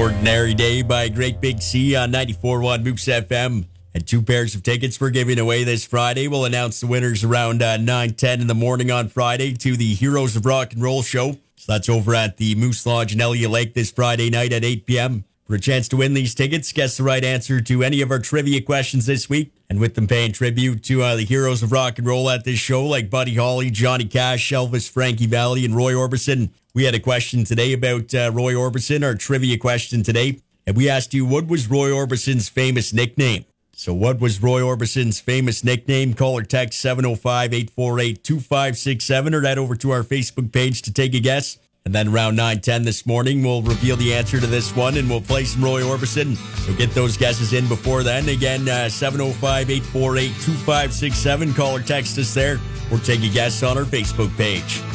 Ordinary Day by Great Big Sea on 94.1 Moose FM. And 2 pairs of tickets we're giving away this Friday. We'll announce the winners around 9:10 in the morning on Friday to the Heroes of Rock and Roll show. So that's over at the Moose Lodge in Elliott Lake this Friday night at 8 p.m. For a chance to win these tickets, guess the right answer to any of our trivia questions this week. And with them paying tribute to the Heroes of Rock and Roll at this show, like Buddy Holly, Johnny Cash, Elvis, Frankie Valli, and Roy Orbison. We had a question today about Roy Orbison, our trivia question today. And we asked you, what was Roy Orbison's famous nickname? So what was Roy Orbison's famous nickname? Call or text 705-848-2567 or head over to our Facebook page to take a guess. And then around 9:10 this morning, we'll reveal the answer to this one and we'll play some Roy Orbison. So get those guesses in before then. Again, 705-848-2567. Call or text us there or take a guess on our Facebook page.